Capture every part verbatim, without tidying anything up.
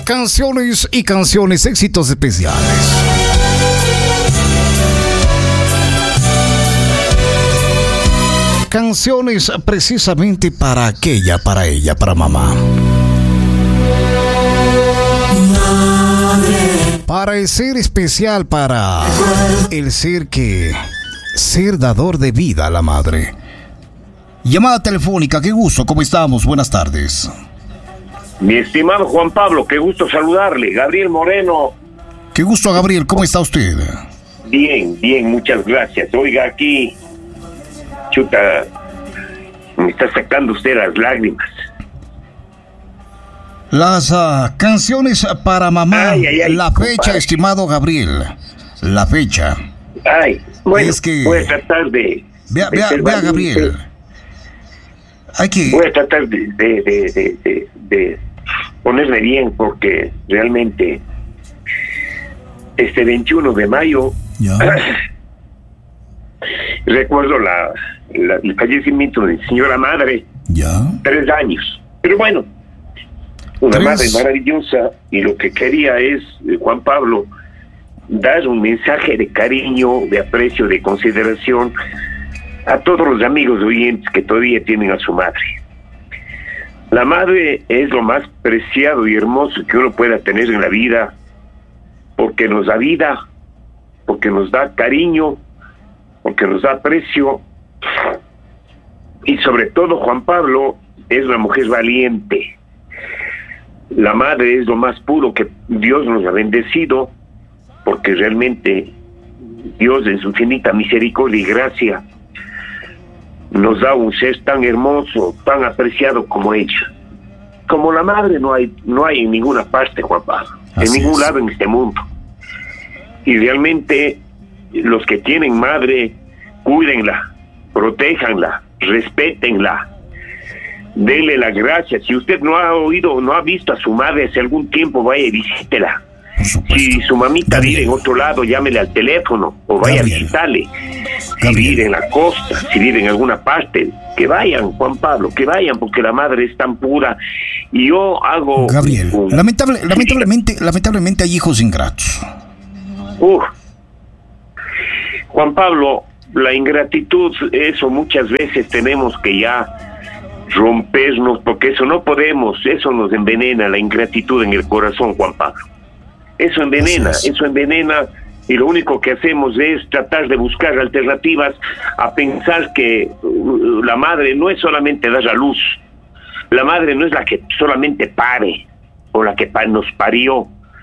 Canciones y canciones, éxitos especiales. Canciones precisamente para aquella, para ella, para mamá. Para el ser especial, para el ser que... ser dador de vida a la madre. Llamada telefónica, qué gusto, ¿cómo estamos? Buenas tardes. Mi estimado Juan Pablo, qué gusto saludarle. Gabriel Moreno. Qué gusto, Gabriel, ¿cómo está usted? Bien, bien, muchas gracias. Oiga, aquí, chuta, me está sacando usted las lágrimas. Las uh, canciones para mamá. Ay, ay, ay, la compadre. fecha, estimado Gabriel. La fecha. Ay, bueno, Es que- voy a tratar de... Vea, de vea, ser vea, valiente. Gabriel. Hay que... Voy a tratar de, de, de, de, de, de ponerme bien, porque realmente este veintiuno de mayo Ya. recuerdo la, la, el fallecimiento de mi señora madre, Ya. tres años. Pero bueno, una Tres. madre maravillosa, y lo que quería es, eh, Juan Pablo, dar un mensaje de cariño, de aprecio, de consideración a todos los amigos oyentes que todavía tienen a su madre. La madre es lo más preciado y hermoso que uno pueda tener en la vida, porque nos da vida, porque nos da cariño, porque nos da aprecio, y sobre todo, Juan Pablo, es una mujer valiente. La madre es lo más puro que Dios nos ha bendecido, porque realmente Dios en su infinita misericordia y gracia nos da un ser tan hermoso, tan apreciado como ella. Como la madre no hay, no hay en ninguna parte, Juan Pablo, en Así ningún es. lado en este mundo. Y realmente los que tienen madre, cuídenla, protéjanla, respétenla, denle la gracia. Si usted no ha oído, no ha visto a su madre hace algún tiempo, vaya y visítela. Por supuesto. Si su mamita Gabriel. vive en otro lado, llámele al teléfono o vaya Gabriel. a visitarle. Si Gabriel. vive en la costa, si vive en alguna parte, que vayan, Juan Pablo, que vayan, porque la madre es tan pura. Y yo hago... Gabriel, un- lamentable, lamentablemente, lamentablemente hay hijos ingratos. Uf. Juan Pablo, la ingratitud, eso muchas veces tenemos que ya rompernos, porque eso no podemos, eso nos envenena, la ingratitud en el corazón, Juan Pablo. Eso envenena, Así es. eso envenena, y lo único que hacemos es tratar de buscar alternativas a pensar que uh, la madre no es solamente dar a luz, la madre no es la que solamente pare, o la que pa- nos parió.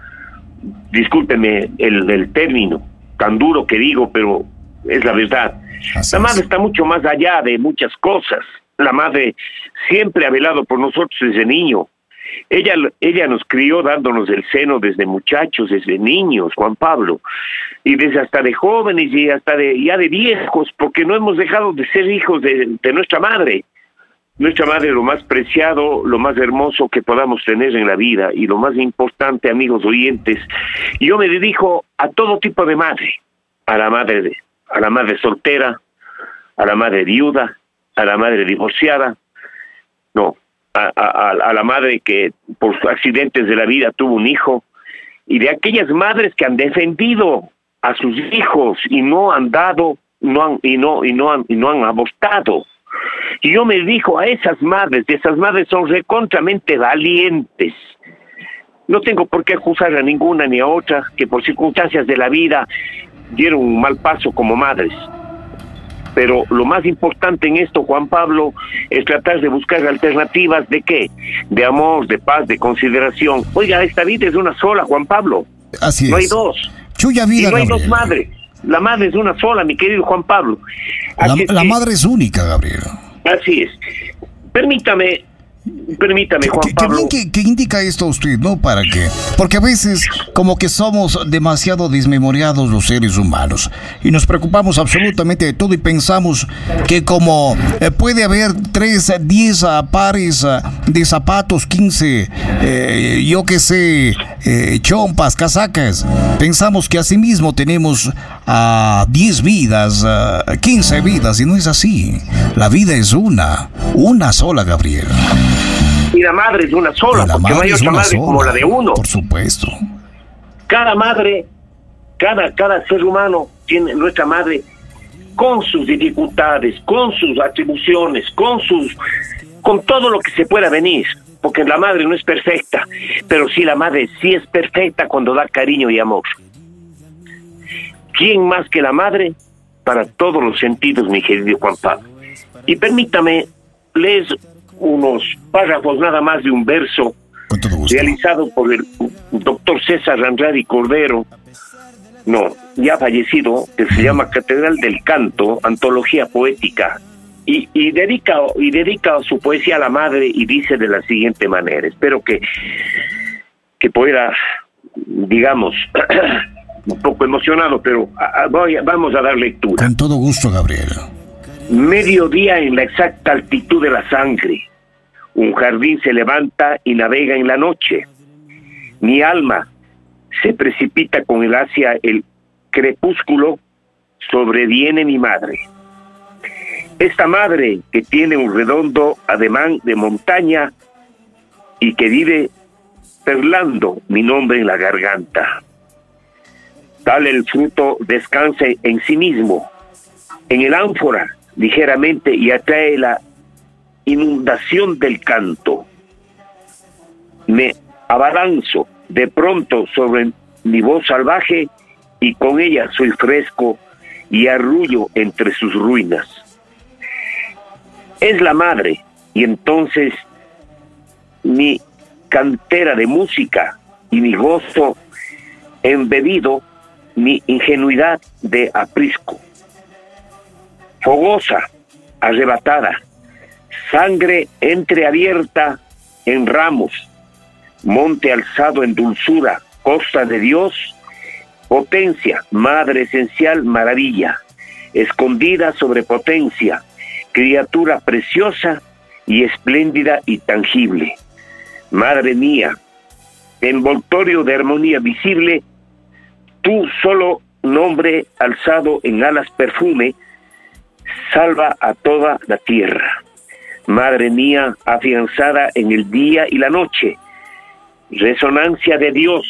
Discúlpeme el, el término tan duro que digo, pero es la verdad. Así La madre es. está mucho más allá de muchas cosas. La madre siempre ha velado por nosotros desde niño. Ella, ella nos crió dándonos el seno desde muchachos, desde niños, Juan Pablo, y desde hasta de jóvenes y hasta de ya de viejos, porque no hemos dejado de ser hijos de, de nuestra madre. Nuestra madre es lo más preciado, lo más hermoso que podamos tener en la vida, y lo más importante, amigos oyentes. Y yo me dedico a todo tipo de madre, a la madre de, a la madre soltera, a la madre viuda, a la madre divorciada, no, a, a, a la madre que por accidentes de la vida tuvo un hijo, y de aquellas madres que han defendido a sus hijos y no han dado, no han, y no, y no han, y no han abortado. Y yo me dedico a esas madres, y esas madres son recontramente valientes. No tengo por qué acusar a ninguna ni a otra que por circunstancias de la vida dieron un mal paso como madres. Pero lo más importante en esto, Juan Pablo, es tratar de buscar alternativas de qué, de amor, de paz, de consideración. Oiga, esta vida es una sola, Juan Pablo. Así No hay es. dos. Chuya Y vida, no hay Gabriel. dos madres. La madre es una sola, mi querido Juan Pablo. La, Así es la que- madre es única, Gabriel. Así es. Permítame, permítame, ¿Qué, Juan qué- qué Pablo. bien que, que indica esto usted, ¿no? ¿Para qué? Porque a veces como que somos demasiado desmemoriados los seres humanos y nos preocupamos absolutamente de todo y pensamos que como eh, puede haber tres, diez ah, pares ah, de zapatos, quince, eh, yo qué sé, eh, chompas, casacas, pensamos que asimismo tenemos a diez vidas, ah, quince vidas, y no es así. La vida es una, una sola, Gabriel. Y la madre es una sola, porque no hay otra madre sola, como la de uno. Por supuesto. Cada madre, cada, cada ser humano tiene nuestra madre con sus dificultades, con sus atribuciones, con sus, con todo lo que se pueda venir, porque la madre no es perfecta, pero sí la madre sí es perfecta cuando da cariño y amor. ¿Quién más que la madre para todos los sentidos, mi querido Juan Pablo? Y permítame leer unos párrafos nada más de un verso realizado por el doctor César Andrade Cordero, no, ya fallecido, que se llama Catedral del Canto, antología poética, y, y dedica y dedica su poesía a la madre y dice de la siguiente manera, espero que, que pueda, digamos, un poco emocionado, pero a, voy, vamos a dar lectura. Con todo gusto, Gabriel. Mediodía en la exacta altitud de la sangre, un jardín se levanta y navega en la noche. Mi alma se precipita con él hacia el crepúsculo, sobreviene mi madre. Esta madre que tiene un redondo ademán de montaña y que vive perlando mi nombre en la garganta. Tal el fruto descansa en sí mismo, en el ánfora, ligeramente, y atrae la inundación del canto. Me abalanzo de pronto sobre mi voz salvaje y con ella soy fresco y arrullo entre sus ruinas. Es la madre, y entonces mi cantera de música y mi gozo embebido, mi ingenuidad de aprisco. Fogosa, arrebatada, sangre entreabierta en ramos, monte alzado en dulzura, costa de Dios, potencia, madre esencial, maravilla, escondida sobre potencia, criatura preciosa y espléndida y tangible. Madre mía, envoltorio de armonía visible, tú solo nombre alzado en alas perfume, salva a toda la tierra. Madre mía, afianzada en el día y la noche, resonancia de Dios,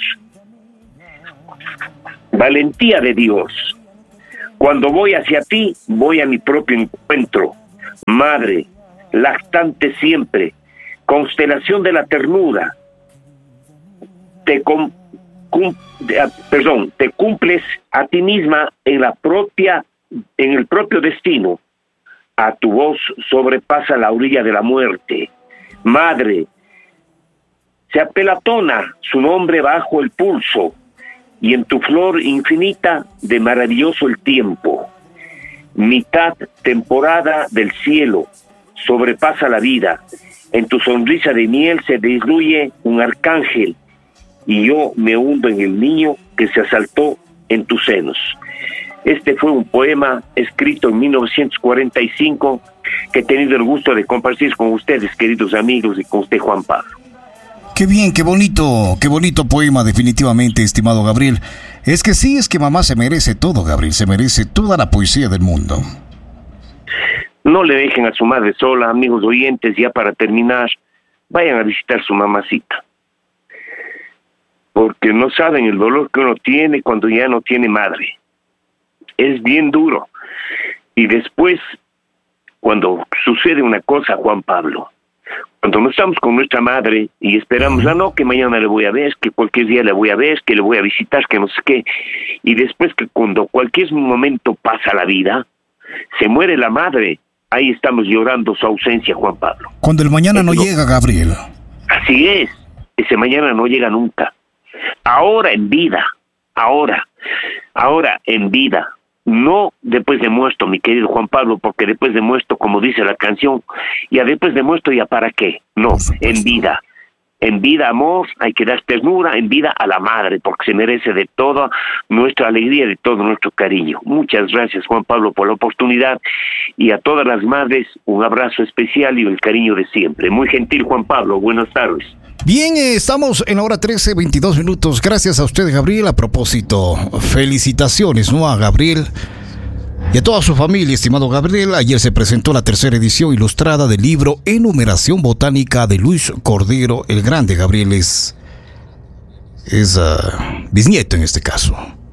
valentía de Dios. Cuando voy hacia ti, voy a mi propio encuentro. Madre, lactante siempre, constelación de la ternura, te com, cum, de, perdón, te cumples a ti misma en la propia, en el propio destino. A tu voz sobrepasa la orilla de la muerte. Madre, se apelatona su nombre bajo el pulso, y en tu flor infinita de maravilloso el tiempo. Mitad temporada del cielo, sobrepasa la vida. En tu sonrisa de miel se diluye un arcángel, y yo me hundo en el niño que se asaltó en tus senos. Este fue un poema escrito en mil novecientos cuarenta y cinco que he tenido el gusto de compartir con ustedes, queridos amigos, y con usted, Juan Pablo. Qué bien, qué bonito, qué bonito poema, definitivamente, estimado Gabriel. Es que sí, es que mamá se merece todo, Gabriel, se merece toda la poesía del mundo. No le dejen a su madre sola, amigos oyentes, ya para terminar, vayan a visitar a su mamacita. Porque no saben el dolor que uno tiene cuando ya no tiene madre. Es bien duro. Y después, cuando sucede una cosa, Juan Pablo, cuando no estamos con nuestra madre y esperamos, ah, no, que mañana le voy a ver, que cualquier día le voy a ver, que le voy a visitar, que no sé qué, y después que cuando cualquier momento pasa la vida, se muere la madre, ahí estamos llorando su ausencia, Juan Pablo. Cuando el mañana no llega, Gabriel. Así es, ese mañana no llega nunca. Ahora en vida, ahora, ahora en vida. No después de muerto, mi querido Juan Pablo, porque después de muerto, como dice la canción, ya después de muerto, ¿ya para qué? No, en vida. En vida, amor, hay que dar ternura, en vida a la madre, porque se merece de toda nuestra alegría, de todo nuestro cariño. Muchas gracias, Juan Pablo, por la oportunidad, y a todas las madres, un abrazo especial y el cariño de siempre. Muy gentil, Juan Pablo, buenas tardes. Bien, eh, estamos en la hora trece, veintidós minutos. Gracias a usted, Gabriel. A propósito, felicitaciones, ¿no? A Gabriel y a toda su familia, estimado Gabriel. Ayer se presentó la tercera edición ilustrada del libro Enumeración Botánica de Luis Cordero el Grande. Gabriel es, es uh, bisnieto en este caso.